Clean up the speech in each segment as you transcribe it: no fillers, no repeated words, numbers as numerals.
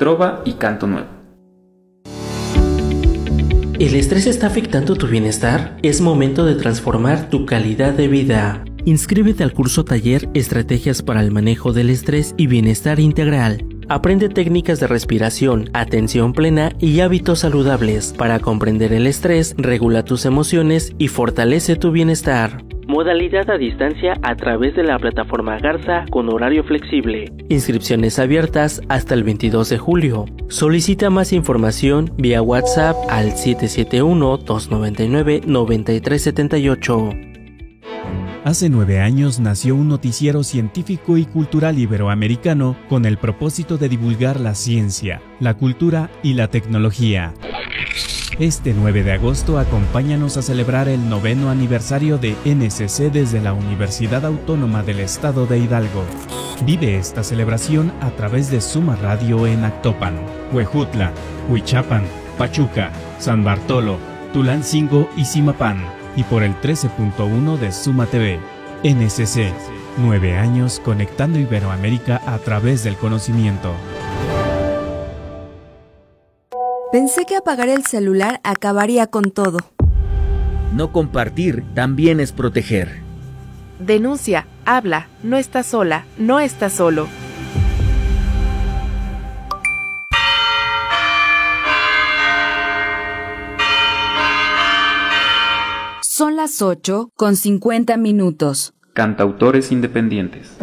trova y canto nuevo. ¿El estrés está afectando tu bienestar? Es momento de transformar tu calidad de vida. Inscríbete al curso taller Estrategias para el manejo del estrés y bienestar integral. Aprende técnicas de respiración, atención plena y hábitos saludables para comprender el estrés, regula tus emociones y fortalece tu bienestar. Modalidad a distancia a través de la plataforma Garza con horario flexible. Inscripciones abiertas hasta el 22 de julio. Solicita más información vía WhatsApp al 771-299-9378. Hace 9 años nació un noticiero científico y cultural iberoamericano con el propósito de divulgar la ciencia, la cultura y la tecnología. Este 9 de agosto acompáñanos a celebrar el 9º aniversario de NSC desde la Universidad Autónoma del Estado de Hidalgo. Vive esta celebración a través de Suma Radio en Actopan, Huejutla, Huichapan, Pachuca, San Bartolo, Tulancingo y Zimapán, y por el 13.1 de Suma TV. NSC, 9 años conectando Iberoamérica a través del conocimiento. Pensé que apagar el celular acabaría con todo. No compartir también es proteger. Denuncia, habla, no estás sola, no estás solo. Son las 8:50. Cantautores independientes.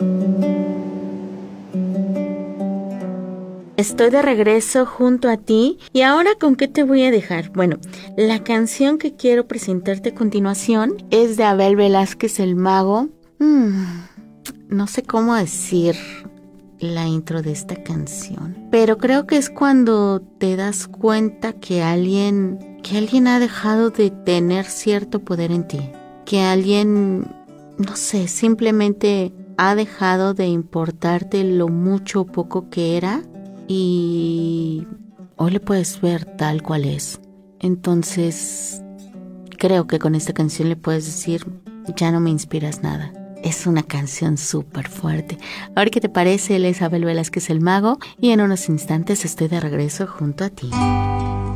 Estoy de regreso junto a ti y ahora ¿con qué te voy a dejar? Bueno, la canción que quiero presentarte a continuación es de Abel Velázquez el Mago. No sé cómo decir la intro de esta canción, pero creo que es cuando te das cuenta que alguien ha dejado de tener cierto poder en ti, que alguien, no sé, simplemente ha dejado de importarte lo mucho o poco que era. Y hoy le puedes ver tal cual es. Entonces, creo que con esta canción le puedes decir, ya no me inspiras nada. Es una canción súper fuerte. A ver qué te parece, él es Abel Velázquez el Mago y en unos instantes estoy de regreso junto a ti.